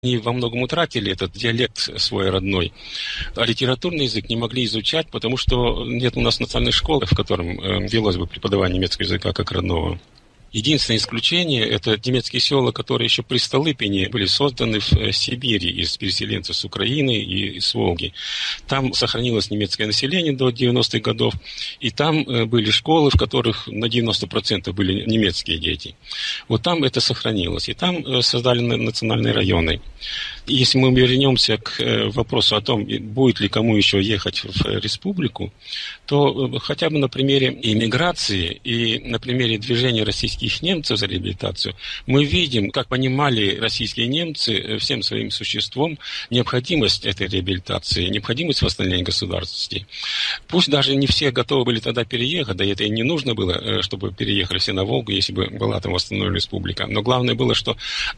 Они во многом утратили этот диалект свой родной, а литературный язык не могли изучать, потому что нет у нас национальной школы, в котором велось бы преподавание немецкого языка как родного. Единственное исключение – это немецкие села, которые еще при Столыпине были созданы в Сибири из переселенцев с Украины и с Волги. Там сохранилось немецкое население до 90-х годов, и там были школы, в которых на 90% были немецкие дети. Вот там это сохранилось, и там создали национальные районы. И если мы вернемся к вопросу о том, будет ли кому еще ехать в республику, то хотя бы на примере иммиграции и на примере движения российских немцев за реабилитацию, мы видим, как понимали российские немцы всем своим существом необходимость этой реабилитации, необходимость восстановления государственности. Пусть даже не все готовы были тогда переехать, да и это и не нужно было, чтобы переехали все на Волгу, если бы была там восстановлена республика. Но главное было, что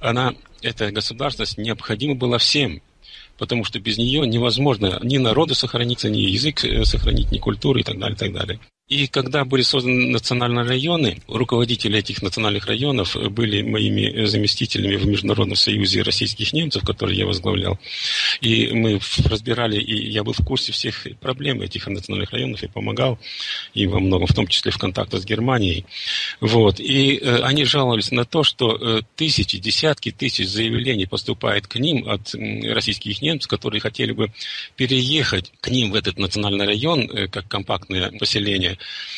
эта государственность необходима была всем. Потому что без нее невозможно ни народу сохраниться, ни язык сохранить, ни культуру и так далее, и так далее. И когда были созданы национальные районы, руководители этих национальных районов были моими заместителями в Международном союзе российских немцев, который я возглавлял. И мы разбирали, и я был в курсе всех проблем этих национальных районов и помогал им во многом, в том числе в контактах с Германией. Вот. И они жаловались на то, что тысячи, десятки тысяч заявлений поступает к ним от российских немцев, которые хотели бы переехать к ним в этот национальный район, как компактное поселение,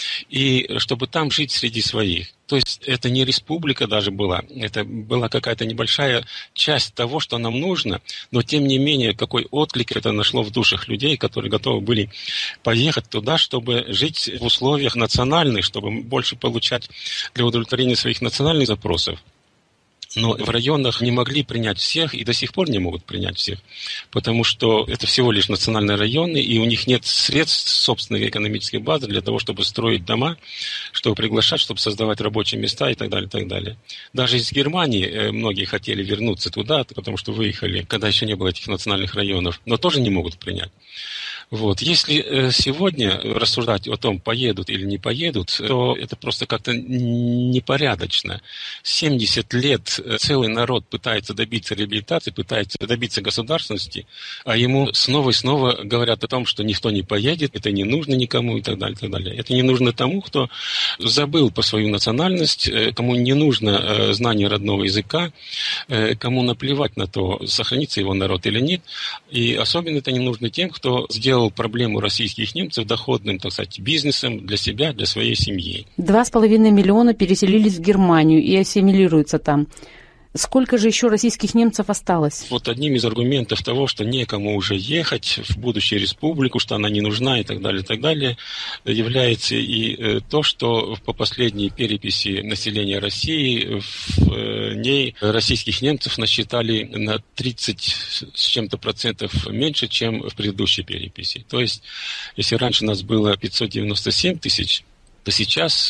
и чтобы там жить среди своих. То есть это не республика даже была, это была какая-то небольшая часть того, что нам нужно, но тем не менее, какой отклик это нашло в душах людей, которые готовы были поехать туда, чтобы жить в условиях национальных, чтобы больше получать для удовлетворения своих национальных запросов. Но в районах не могли принять всех и до сих пор не могут принять всех, потому что это всего лишь национальные районы, и у них нет средств собственной экономической базы для того, чтобы строить дома, чтобы приглашать, чтобы создавать рабочие места и так далее, и так далее. Даже из Германии многие хотели вернуться туда, потому что выехали, когда еще не было этих национальных районов, но тоже не могут принять. Вот. Если сегодня рассуждать о том, поедут или не поедут, то это просто как-то непорядочно. 70 лет целый народ пытается добиться реабилитации, пытается добиться государственности, а ему снова и снова говорят о том, что никто не поедет, это не нужно никому и так далее, и так далее. Это не нужно тому, кто забыл про свою национальность, кому не нужно знание родного языка, кому наплевать на то, сохранится его народ или нет. И особенно это не нужно тем, кто сделал проблему российских немцев доходным, так сказать, бизнесом для себя, для своей семьи. 2,5 миллиона переселились в Германию и ассимилируются там. Сколько же еще российских немцев осталось? Вот одним из аргументов того, что некому уже ехать в будущую республику, что она не нужна и так далее, является и то, что по последней переписи населения России в ней российских немцев насчитали на 30 с чем-то процентов меньше, чем в предыдущей переписи. То есть, если раньше у нас было 597 тысяч, то сейчас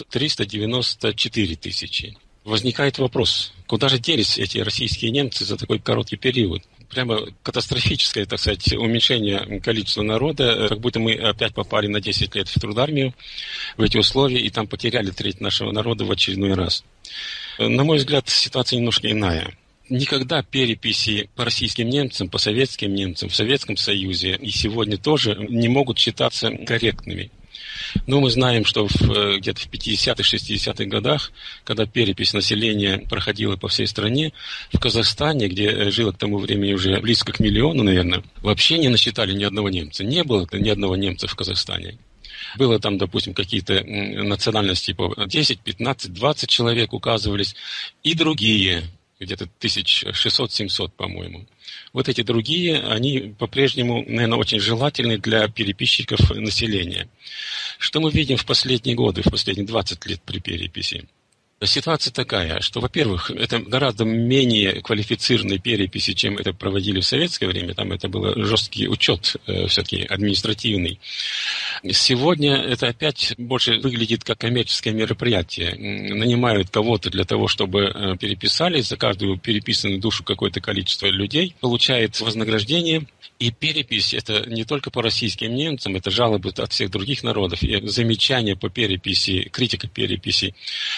394 тысячи. Возникает вопрос, куда же делись эти российские немцы за такой короткий период? Прямо катастрофическое, так сказать, уменьшение количества народа, как будто мы опять попали на 10 лет в трудармию, в эти условия, и там потеряли треть нашего народа в очередной раз. На мой взгляд, ситуация немножко иная. Никогда переписи по российским немцам, по советским немцам в Советском Союзе и сегодня тоже не могут считаться корректными. Но мы знаем, что где-то в 50-х, 60-х годах, когда перепись населения проходила по всей стране, в Казахстане, где жило к тому времени уже близко к миллиону, наверное, вообще не насчитали ни одного немца. Не было ни одного немца в Казахстане. Было там, допустим, какие-то национальности по 10, 15, 20 человек указывались, и другие, где-то 1600-700, по-моему. Вот эти другие, они по-прежнему, наверное, очень желательны для переписчиков населения. Что мы видим в последние годы, в последние 20 лет при переписи? Ситуация такая, что, во-первых, это гораздо менее квалифицированные переписи, чем это проводили в советское время. Там это был жесткий учет, все-таки административный. Сегодня это опять больше выглядит как коммерческое мероприятие. Нанимают кого-то для того, чтобы переписали. За каждую переписанную душу какое-то количество людей получает вознаграждение. И перепись – это не только по российским немцам, это жалобы от всех других народов. И замечания по переписи, критика переписи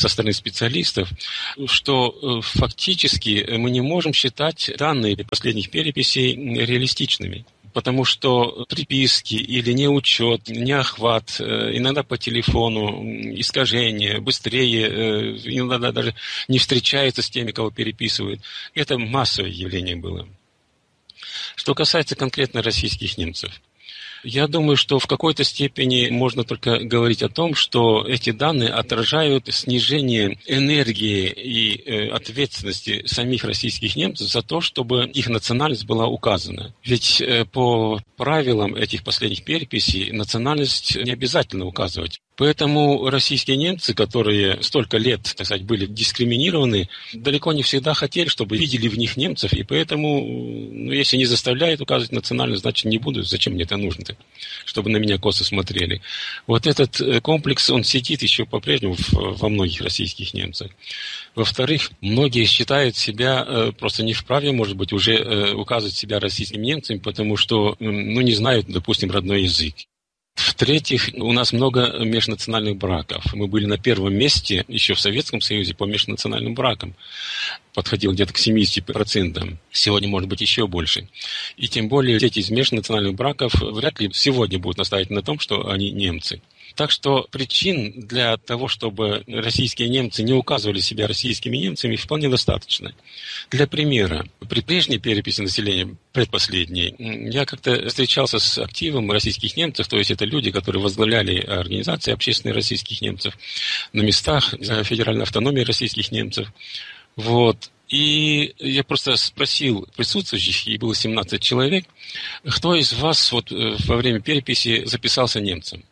со стороны специалистов, что фактически мы не можем считать данные последних переписей реалистичными. Потому что приписки или неучет, неохват, иногда по телефону, искажение, быстрее, иногда даже не встречается с теми, кого переписывают. Это массовое явление было. Что касается конкретно российских немцев, я думаю, что в какой-то степени можно только говорить о том, что эти данные отражают снижение энергии и ответственности самих российских немцев за то, чтобы их национальность была указана. Ведь по правилам этих последних переписей национальность не обязательно указывать. Поэтому российские немцы, которые столько лет, так сказать, были дискриминированы, далеко не всегда хотели, чтобы видели в них немцев, и поэтому, если не заставляют указывать национальность, значит, не буду, зачем мне это нужно-то, чтобы на меня косо смотрели. Вот этот комплекс, он сидит еще по-прежнему во многих российских немцах. Во-вторых, многие считают себя просто не вправе, может быть, уже указывать себя российскими немцами, потому что, не знают, допустим, родной язык. В-третьих, у нас много межнациональных браков. Мы были на первом месте еще в Советском Союзе по межнациональным бракам. Подходил где-то к 70%. Сегодня, может быть, еще больше. И тем более дети из межнациональных браков вряд ли сегодня будут настаивать на том, что они немцы. Так что причин для того, чтобы российские немцы не указывали себя российскими немцами, вполне достаточно. Для примера, при прежней переписи населения, предпоследней, я как-то встречался с активом российских немцев, то есть это люди, которые возглавляли организации общественные российских немцев на местах федеральной автономии российских немцев. Вот. И я просто спросил присутствующих, и было 17 человек, кто из вас во время переписи записался немцем?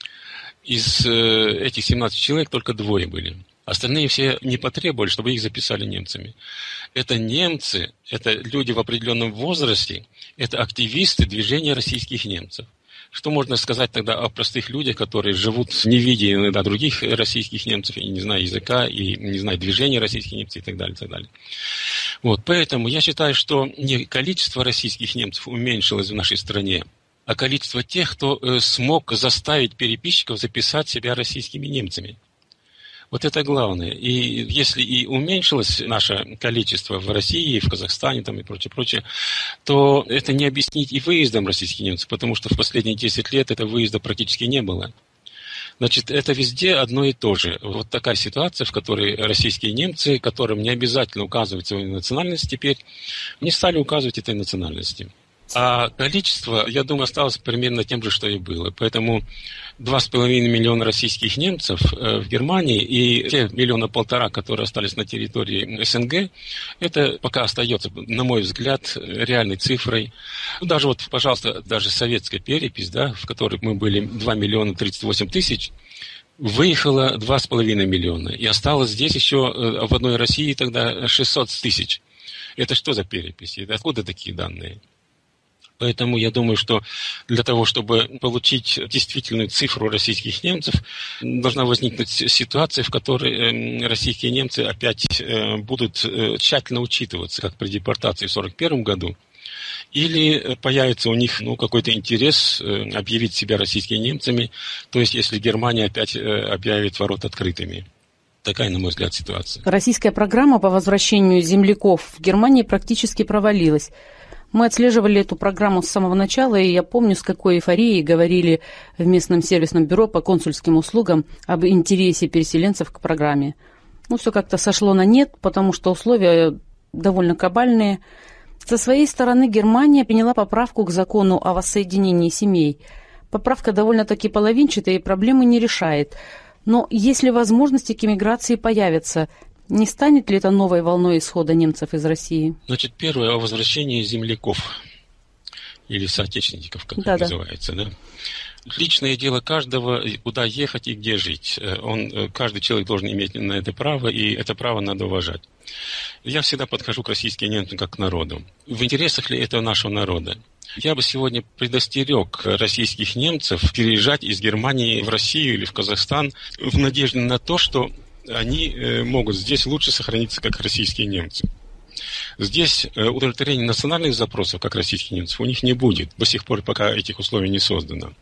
Из этих 17 человек только 2 были. Остальные все не потребовали, чтобы их записали немцами. Это немцы, это люди в определенном возрасте, это активисты движения российских немцев. Что можно сказать тогда о простых людях, которые живут не видя иногда других российских немцев, и не зная языка, и не зная движения российских немцев, и так далее, и так далее. Вот, поэтому я считаю, что не количество российских немцев уменьшилось в нашей стране, а количество тех, кто смог заставить переписчиков записать себя российскими немцами. Вот это главное. И если и уменьшилось наше количество в России, в Казахстане там, и прочее, то это не объяснить и выездом российских немцев, потому что в последние 10 лет этого выезда практически не было. Значит, это везде одно и то же. Вот такая ситуация, в которой российские немцы, которым не обязательно указывать свою национальность теперь, не стали указывать этой национальности. А количество, я думаю, осталось примерно тем же, что и было. Поэтому 2,5 миллиона российских немцев в Германии и те 1,5 миллиона, которые остались на территории СНГ, это пока остается, на мой взгляд, реальной цифрой. Даже пожалуйста, даже советская перепись, в которой мы были 2 миллиона 38 тысяч, выехало 2,5 миллиона. И осталось здесь еще в одной России тогда 600 тысяч. Это что за перепись? Откуда такие данные? Поэтому я думаю, что для того, чтобы получить действительную цифру российских немцев, должна возникнуть ситуация, в которой российские немцы опять будут тщательно учитываться, как при депортации в 1941 году, или появится у них какой-то интерес объявить себя российскими немцами, то есть если Германия опять объявит ворота открытыми. Такая, на мой взгляд, ситуация. Российская программа по возвращению земляков в Германии практически провалилась. Мы отслеживали эту программу с самого начала, и я помню, с какой эйфорией говорили в местном сервисном бюро по консульским услугам об интересе переселенцев к программе. Все как-то сошло на нет, потому что условия довольно кабальные. Со своей стороны Германия приняла поправку к закону о воссоединении семей. Поправка довольно-таки половинчатая и проблемы не решает. Но если возможности к эмиграции появятся, не станет ли это новой волной исхода немцев из России? Значит, первое о возвращении земляков или соотечественников, как это называется, да? Личное дело каждого, куда ехать и где жить. Каждый человек должен иметь на это право, и это право надо уважать. Я всегда подхожу к российским немцам как к народу. В интересах ли это нашего народа? Я бы сегодня предостерег российских немцев переезжать из Германии в Россию или в Казахстан в надежде на то, что они могут здесь лучше сохраниться, как российские немцы. Здесь удовлетворения национальных запросов, как российских немцев, у них не будет. До сих пор, пока этих условий не создано.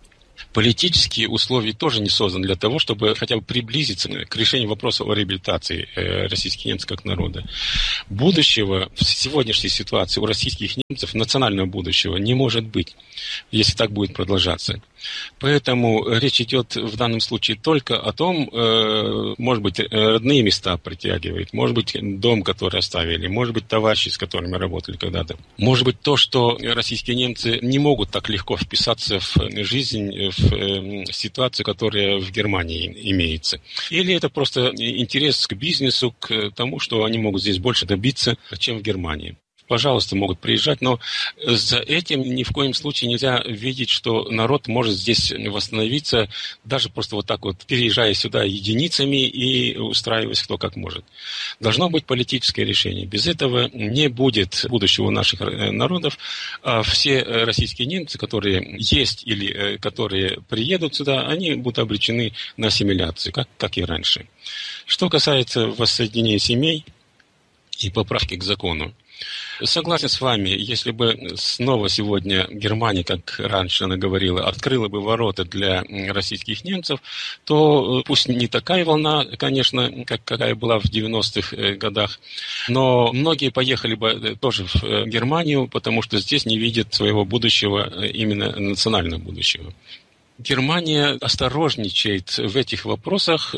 Политические условия тоже не созданы для того, чтобы хотя бы приблизиться к решению вопроса о реабилитации российских немцев как народа. Будущего в сегодняшней ситуации у российских немцев, национального будущего, не может быть, если так будет продолжаться. Поэтому речь идет в данном случае только о том, может быть, родные места притягивает, может быть, дом, который оставили, может быть, товарищи, с которыми работали когда-то. Может быть, то, что российские немцы не могут так легко вписаться в жизнь, в ситуацию, которая в Германии имеется. Или это просто интерес к бизнесу, к тому, что они могут здесь больше добиться, чем в Германии. Пожалуйста, могут приезжать, но за этим ни в коем случае нельзя видеть, что народ может здесь восстановиться, даже просто вот так вот, переезжая сюда единицами и устраиваясь кто как может. Должно быть политическое решение. Без этого не будет будущего наших народов. А все российские немцы, которые есть или которые приедут сюда, они будут обречены на ассимиляцию, как и раньше. Что касается воссоединения семей и поправки к закону, согласен с вами, если бы снова сегодня Германия, как раньше она говорила, открыла бы ворота для российских немцев, то пусть не такая волна, конечно, какая была в 90-х годах, но многие поехали бы тоже в Германию, потому что здесь не видят своего будущего, именно национального будущего. Германия осторожничает в этих вопросах,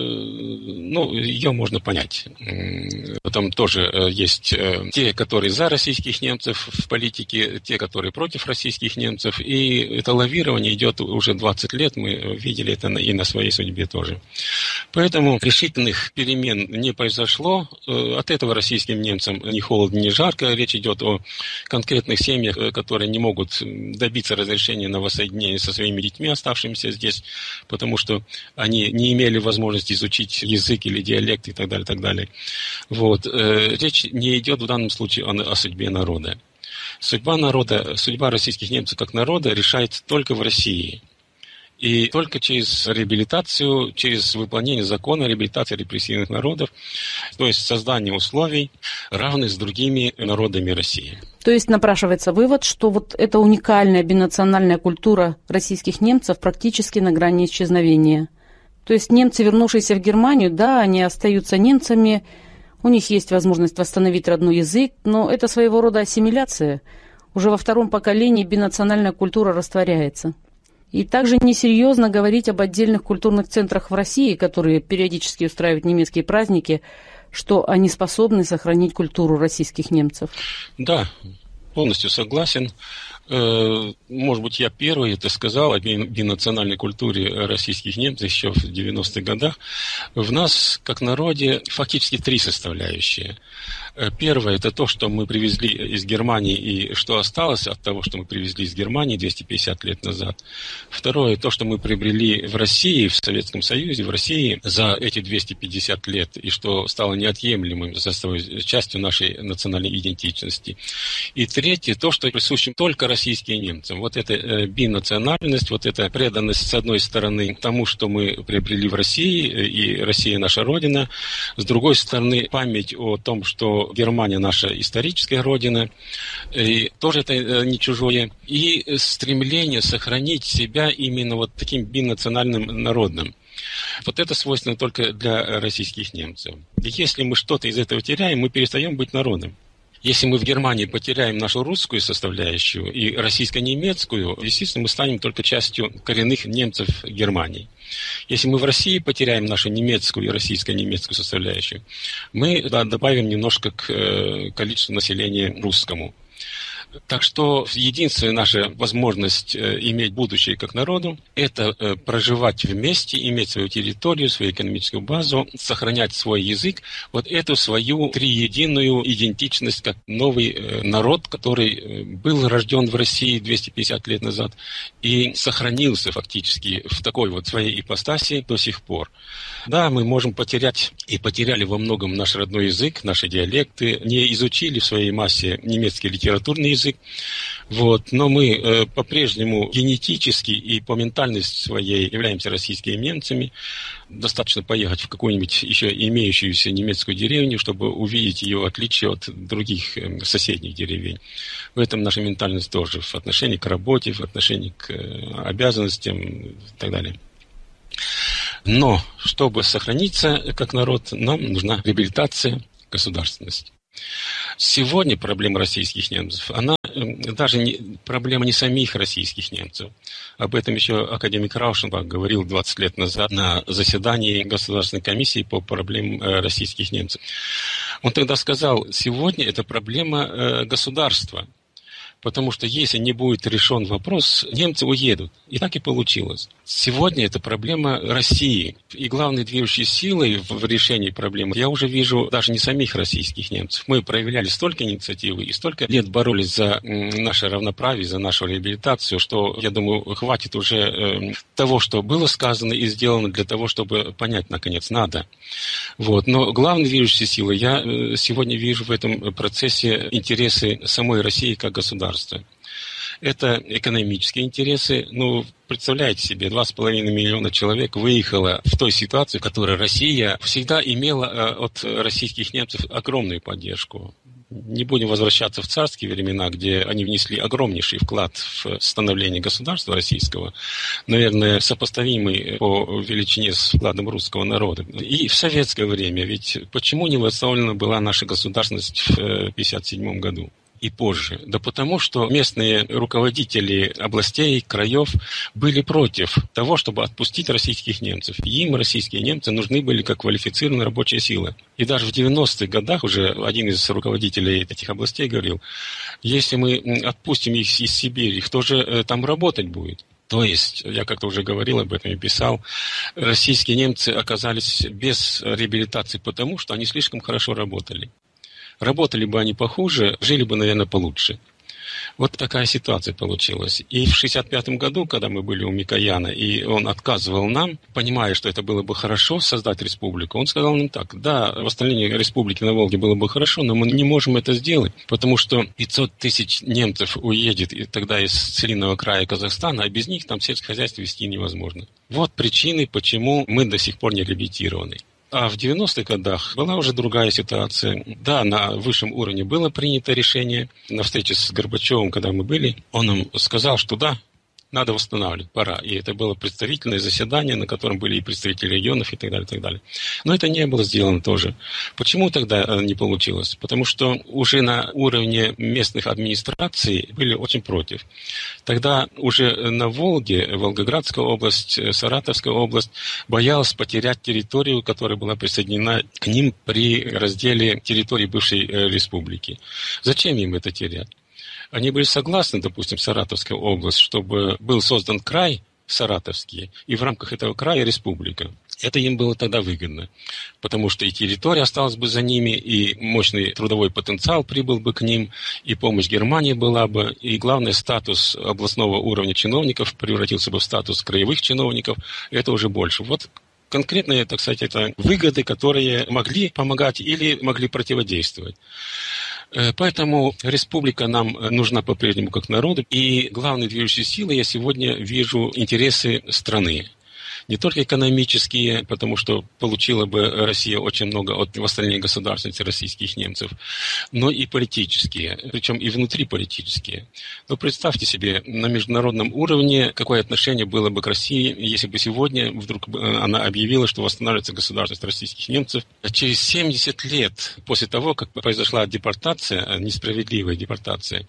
ее можно понять. Потом тоже есть те, которые за российских немцев в политике, те, которые против российских немцев, и это лавирование идет уже 20 лет, мы видели это и на своей судьбе тоже. Поэтому решительных перемен не произошло, от этого российским немцам ни холодно, ни жарко, речь идет о конкретных семьях, которые не могут добиться разрешения на воссоединение со своими детьми, оставшимися здесь, потому что они не имели возможности изучить язык или диалект и так далее, так далее. Вот. Речь не идет в данном случае о судьбе народа. Судьба российских немцев как народа решается только в России. И только через реабилитацию, через выполнение закона о реабилитации репрессивных народов, то есть создание условий, равных с другими народами России. То есть напрашивается вывод, что вот эта уникальная бинациональная культура российских немцев практически на грани исчезновения. То есть немцы, вернувшиеся в Германию, да, они остаются немцами, у них есть возможность восстановить родной язык, но это своего рода ассимиляция. Уже во втором поколении бинациональная культура растворяется. И также несерьезно говорить об отдельных культурных центрах в России, которые периодически устраивают немецкие праздники, что они способны сохранить культуру российских немцев. Да, полностью согласен. Может быть, я первый это сказал о бинациональной культуре российских немцев еще в 90-х годах. В нас, как народе, фактически три составляющие. Первое – это то, что мы привезли из Германии и что осталось от того, что мы привезли из Германии 250 лет назад. Второе – то, что мы приобрели в России, в Советском Союзе, в России за эти 250 лет, и что стало неотъемлемым частью нашей национальной идентичности. И третье – то, что присуще только российским немцам. Вот эта бинациональность, вот эта преданность, с одной стороны, тому, что мы приобрели в России, и Россия наша родина, с другой стороны, память о том, что Германия наша историческая родина, и тоже это не чужое, и стремление сохранить себя именно вот таким бинациональным народом. Вот это свойственно только для российских немцев. И если мы что-то из этого теряем, мы перестаем быть народом. Если мы в Германии потеряем нашу русскую составляющую и российско-немецкую, естественно, мы станем только частью коренных немцев Германии. Если мы в России потеряем нашу немецкую и российско-немецкую составляющую, мы добавим немножко к количеству населения русскому. Так что единственная наша возможность иметь будущее как народу – это проживать вместе, иметь свою территорию, свою экономическую базу, сохранять свой язык, вот эту свою триединую идентичность как новый народ, который был рожден в России 250 лет назад и сохранился фактически в такой вот своей ипостаси до сих пор. Да, мы можем потерять и потеряли во многом наш родной язык, наши диалекты, не изучили в своей массе немецкий литературный язык. Вот. Но мы по-прежнему генетически и по ментальности своей являемся российскими немцами. Достаточно поехать в какую-нибудь еще имеющуюся немецкую деревню, чтобы увидеть ее отличие от других соседних деревень. В этом наша ментальность тоже в отношении к работе, в отношении к обязанностям и так далее. Но, чтобы сохраниться как народ, нам нужна реабилитация, государственность. Сегодня проблема российских немцев, она даже проблема не самих российских немцев. Об этом еще академик Раушенбах говорил 20 лет назад на заседании Государственной комиссии по проблемам российских немцев. Он тогда сказал, сегодня это проблема государства. Потому что если не будет решен вопрос, немцы уедут. И так и получилось. Сегодня это проблема России. И главной движущей силой в решении проблемы я уже вижу даже не самих российских немцев. Мы проявляли столько инициативы и столько лет боролись за наше равноправие, за нашу реабилитацию, что, я думаю, хватит уже того, что было сказано и сделано для того, чтобы понять, наконец, надо. Вот. Но главной движущей силой я сегодня вижу в этом процессе интересы самой России как государства. Это экономические интересы. Ну, представляете себе, 2,5 миллиона человек выехало в той ситуации, в которой Россия всегда имела от российских немцев огромную поддержку. Не будем возвращаться в царские времена, где они внесли огромнейший вклад в становление государства российского, наверное, сопоставимый по величине с вкладом русского народа. И в советское время, ведь почему не восстановлена была наша государственность в 1957 году? И позже. Да потому, что местные руководители областей, краев были против того, чтобы отпустить российских немцев. Им российские немцы нужны были как квалифицированная рабочая сила. И даже в 90-х годах уже один из руководителей этих областей говорил, если мы отпустим их из Сибири, кто же там работать будет? То есть, я как-то уже говорил об этом и писал, российские немцы оказались без реабилитации потому, что они слишком хорошо работали. Работали бы они похуже, жили бы, наверное, получше. Вот такая ситуация получилась. И в 1965 году, когда мы были у Микояна, и он отказывал нам, понимая, что это было бы хорошо создать республику, он сказал нам так, да, восстановление республики на Волге было бы хорошо, но мы не можем это сделать, потому что 500 тысяч немцев уедет тогда из целинного края Казахстана, а без них там сельское хозяйство вести невозможно. Вот причины, почему мы до сих пор не реабилитированы. А в 90-х годах была уже другая ситуация. Да, на высшем уровне было принято решение. На встрече с Горбачевым, когда мы были, он нам сказал, что да, надо восстанавливать, пора. И это было представительное заседание, на котором были и представители регионов и так далее, и так далее. Но это не было сделано тоже. Почему тогда не получилось? Потому что уже на уровне местных администраций были очень против. Тогда уже на Волге, Волгоградская область, Саратовская область боялась потерять территорию, которая была присоединена к ним при разделе территории бывшей республики. Зачем им это терять? Они были согласны, допустим, Саратовская область, чтобы был создан край Саратовский, и в рамках этого края республика. Это им было тогда выгодно, потому что и территория осталась бы за ними, и мощный трудовой потенциал прибыл бы к ним, и помощь Германии была бы, и главное, статус областного уровня чиновников превратился бы в статус краевых чиновников, это уже больше. Вот конкретные, так сказать, это выгоды, которые могли помогать или могли противодействовать. Поэтому республика нам нужна по-прежнему как народу. И главной движущей силой я сегодня вижу интересы страны. Не только экономические, потому что получила бы Россия очень много от восстановления государственности российских немцев, но и политические, причем и внутриполитические. Но представьте себе, на международном уровне, какое отношение было бы к России, если бы сегодня вдруг она объявила, что восстанавливается государственность российских немцев. Через 70 лет после того, как произошла депортация, несправедливая депортация,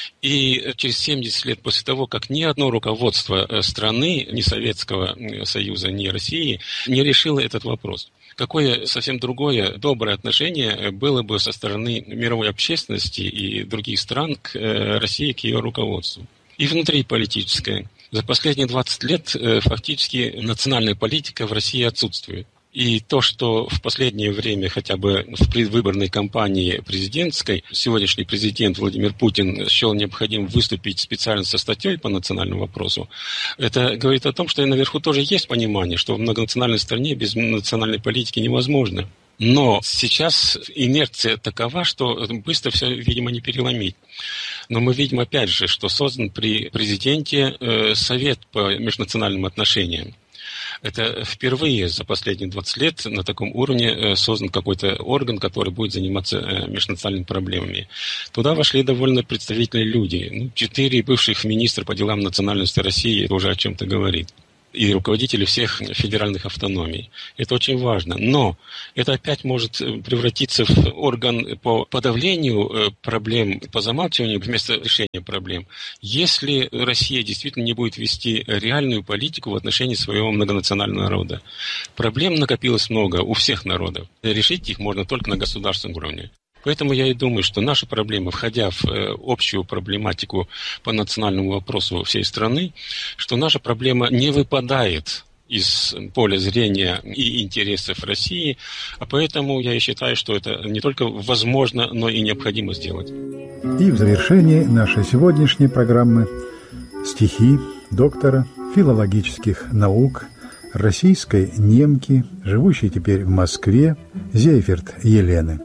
и через 70 лет после того, как ни одно руководство страны, ни Советского Союза, ни России, не решила этот вопрос. Какое совсем другое, доброе отношение было бы со стороны мировой общественности и других стран к России, к ее руководству. И внутриполитическое. За последние 20 лет фактически национальная политика в России отсутствует. И то, что в последнее время, хотя бы в предвыборной кампании президентской, сегодняшний президент Владимир Путин счел необходимым выступить специально со статьей по национальному вопросу, это говорит о том, что и наверху тоже есть понимание, что в многонациональной стране без национальной политики невозможно. Но сейчас инерция такова, что быстро все, видимо, не переломить. Но мы видим, опять же, что создан при президенте Совет по межнациональным отношениям. Это впервые за последние 20 лет на таком уровне создан какой-то орган, который будет заниматься межнациональными проблемами. Туда вошли довольно представительные люди. 4 бывших министра по делам национальности России, это уже о чем-то говорит. И руководители всех федеральных автономий. Это очень важно. Но это опять может превратиться в орган по подавлению проблем, по замалчиванию вместо решения проблем, если Россия действительно не будет вести реальную политику в отношении своего многонационального народа. Проблем накопилось много у всех народов. Решить их можно только на государственном уровне. Поэтому я и думаю, что наши проблемы, входя в общую проблематику по национальному вопросу всей страны, что наша проблема не выпадает из поля зрения и интересов России, а поэтому я и считаю, что это не только возможно, но и необходимо сделать. И в завершении нашей сегодняшней программы стихи доктора филологических наук, российской немки, живущей теперь в Москве, Зейферт Елены.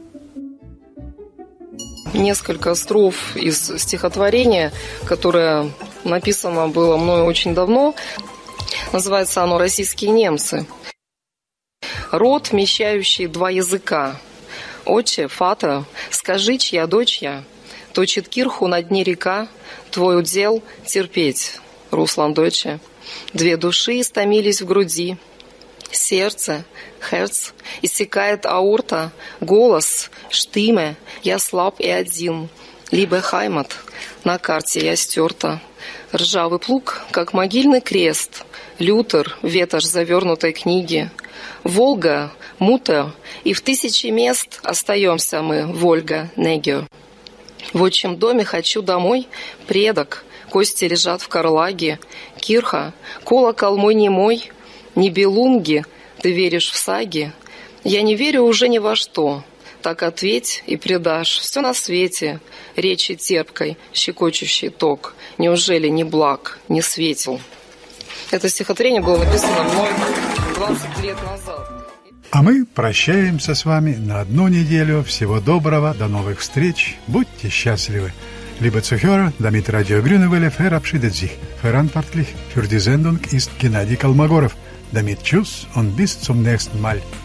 Несколько строф из стихотворения, которое написано было мною очень давно. Называется оно «Российские немцы». «Род, вмещающий 2 языка. Отче, фата, скажи, чья дочь я? Точит кирху на дне река, твой удел терпеть, Руслан доче. 2 души истомились в груди. Сердце, херц, иссякает аорта, голос, штиме, я слаб и один, либо хаймат, на карте я стерта. Ржавый плуг, как могильный крест, Лютер, ветошь завернутой книги. Волга, мута, и в 1000 мест остаемся мы, Вольга, Негио. В отчим доме хочу домой, предок, кости лежат в карлаге, кирха, колокол мой немой, Нибелунги, ты веришь в саги? Я не верю уже ни во что. Так ответь и предашь все на свете речи терпкой, щекочущий ток. Неужели ни благ, ни светил?» Это стихотворение было написано мной 20 лет назад. А мы прощаемся с вами на 1 неделю. Всего доброго, до новых встреч. Будьте счастливы. Liebe Zuhörer, damit Radio Grünewelle verabschiedet sich. Verantwortlich für die Sendung ist Gennady Kolmogorov. Damit tschüss und bis zum nächsten Mal.